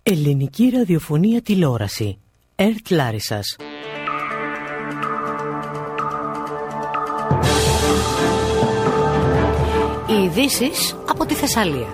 Ελληνική ραδιοφωνία τηλεόραση. ΕΡΤ Λάρισσας. Οι ειδήσεις από τη Θεσσαλία.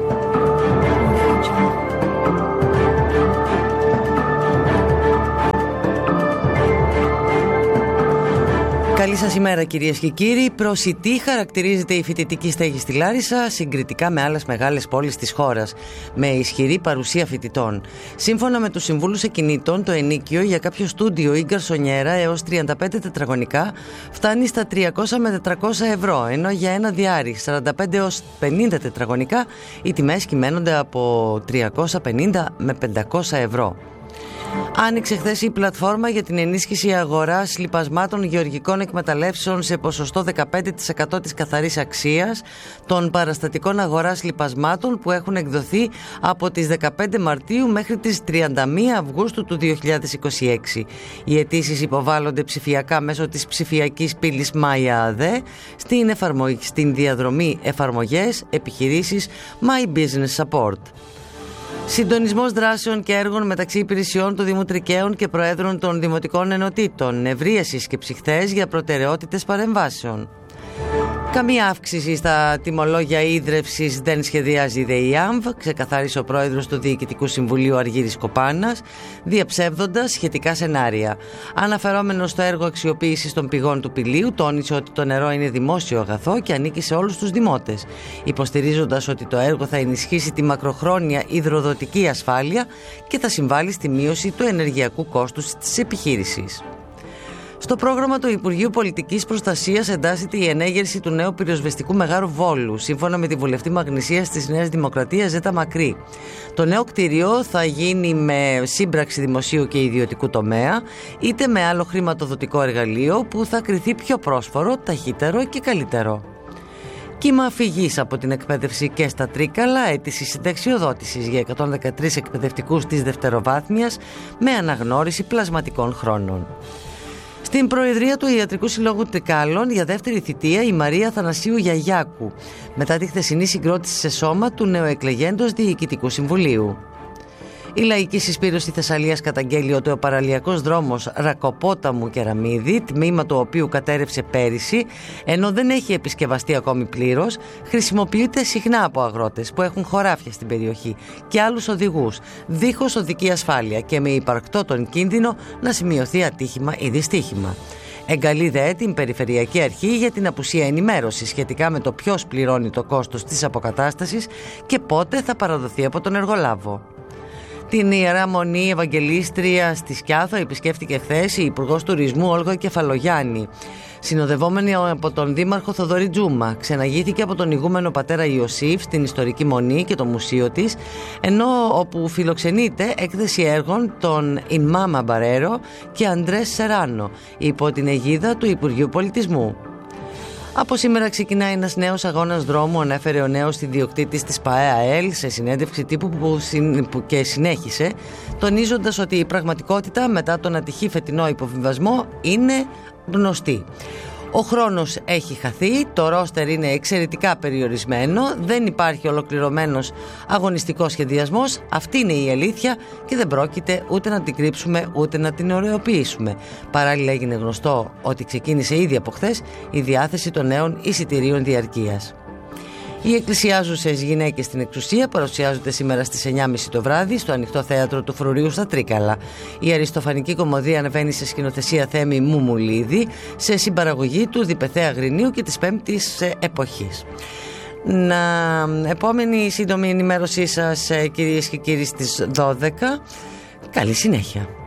Καλή σας ημέρα κυρίες και κύριοι. Προσιτή χαρακτηρίζεται η φοιτητική στέγη στη Λάρισα συγκριτικά με άλλες μεγάλες πόλεις της χώρας, με ισχυρή παρουσία φοιτητών. Σύμφωνα με τους συμβούλους εκκινήτων, το ενοίκιο για κάποιο στούντιο ή γκαρσονιέρα έως 35 τετραγωνικά φτάνει στα 300 με 400 ευρώ, ενώ για ένα διάρρη 45 έως 50 τετραγωνικά οι τιμές κυμαίνονται από 350 με 500 ευρώ. Άνοιξε χθες η πλατφόρμα για την ενίσχυση αγοράς λιπασμάτων γεωργικών εκμεταλλεύσεων σε ποσοστό 15% της καθαρής αξίας των παραστατικών αγοράς λιπασμάτων που έχουν εκδοθεί από τις 15 Μαρτίου μέχρι τις 31 Αυγούστου του 2026. Οι αιτήσεις υποβάλλονται ψηφιακά μέσω της ψηφιακής πύλης Maya AD στην διαδρομή εφαρμογές, επιχειρήσεις My Business Support. Συντονισμός δράσεων και έργων μεταξύ υπηρεσιών του Δήμου Τρικαίων και Προέδρων των Δημοτικών Ενωτήτων. Ευρεία σύσκεψη χθες για προτεραιότητες παρεμβάσεων. Καμία αύξηση στα τιμολόγια ίδρευσης δεν σχεδιάζει η ΔΕΙΑΜΒ, ξεκαθάρισε ο πρόεδρος του Διοικητικού Συμβουλίου Αργύρης Κοπάνας, διαψεύδοντας σχετικά σενάρια. Αναφερόμενος στο έργο αξιοποίησης των πηγών του Πηλίου, τόνισε ότι το νερό είναι δημόσιο αγαθό και ανήκει σε όλους τους δημότες, υποστηρίζοντας ότι το έργο θα ενισχύσει τη μακροχρόνια υδροδοτική ασφάλεια και θα συμβάλλει στη μείωση του ενεργειακού κόστους της επιχείρησης. Στο πρόγραμμα του Υπουργείου Πολιτικής Προστασίας εντάσσεται η ενέγερση του νέου πυροσβεστικού μεγάρου Βόλου, σύμφωνα με τη βουλευτή Μαγνησίας της Νέας Δημοκρατίας Ζέτα Μακρύ. Το νέο κτίριο θα γίνει με σύμπραξη δημοσίου και ιδιωτικού τομέα, είτε με άλλο χρηματοδοτικό εργαλείο που θα κριθεί πιο πρόσφορο, ταχύτερο και καλύτερο. Κύμα φυγής από την εκπαίδευση και στα Τρίκαλα, αίτηση συνταξιοδότησης για 113 εκπαιδευτικούς της δευτεροβάθμιας με αναγνώριση πλασματικών χρόνων. Στην Προεδρία του Ιατρικού Συλλόγου Τρικάλων για δεύτερη θητεία η Μαρία Θανασίου Γιαγιάκου, μετά τη χθεσινή συγκρότηση σε σώμα του νεοεκλεγέντος Διοικητικού Συμβουλίου. Η Λαϊκή Συσπήρωση Θεσσαλίας καταγγέλει ότι ο παραλιακός δρόμος Ρακοπόταμου Κεραμίδη, τμήμα του οποίου κατέρευσε πέρυσι, ενώ δεν έχει επισκευαστεί ακόμη πλήρως, χρησιμοποιείται συχνά από αγρότες που έχουν χωράφια στην περιοχή και άλλους οδηγούς, δίχως οδική ασφάλεια και με υπαρκτό τον κίνδυνο να σημειωθεί ατύχημα ή δυστύχημα. Εγκαλεί δε την Περιφερειακή Αρχή για την απουσία ενημέρωση σχετικά με το ποιος πληρώνει το κόστος της αποκατάστασης και πότε θα παραδοθεί από τον εργολάβο. Την Ιερά Μονή Ευαγγελίστρια στη Σκιάθο επισκέφτηκε χθες η Υπουργός Τουρισμού Όλγα Κεφαλογιάννη. Συνοδευόμενη από τον Δήμαρχο Θοδωρή Τζούμα, ξεναγήθηκε από τον ηγούμενο πατέρα Ιωσήφ στην ιστορική μονή και το μουσείο της, ενώ όπου φιλοξενείται έκθεση έργων των Ινμάμα Μπαρέρο και Αντρές Σεράνο υπό την αιγίδα του Υπουργείου Πολιτισμού. Από σήμερα ξεκινάει ένας νέος αγώνας δρόμου, ανέφερε ο νέος ιδιοκτήτης της ΠΑΕΑΕΛ σε συνέντευξη τύπου που και συνέχισε, τονίζοντας ότι η πραγματικότητα μετά τον ατυχή φετινό υποβιβασμό είναι γνωστή. Ο χρόνος έχει χαθεί, το ρόστερ είναι εξαιρετικά περιορισμένο, δεν υπάρχει ολοκληρωμένος αγωνιστικός σχεδιασμός, αυτή είναι η αλήθεια και δεν πρόκειται ούτε να την κρύψουμε ούτε να την ωραιοποιήσουμε. Παράλληλα έγινε γνωστό ότι ξεκίνησε ήδη από χθες η διάθεση των νέων εισιτηρίων διαρκείας. Οι εκκλησιάζουσες γυναίκες στην εξουσία παρουσιάζονται σήμερα στις 9.30 το βράδυ στο Ανοιχτό Θέατρο του Φρουρίου στα Τρίκαλα. Η αριστοφανική κομμωδία ανεβαίνει σε σκηνοθεσία Θέμη Μουμουλίδη, σε συμπαραγωγή του Διπεθέα Γρινίου και της Πέμπτης Εποχής. Επόμενη σύντομη ενημέρωσή σας, κυρίες και κύριοι, στις 12. Καλή συνέχεια.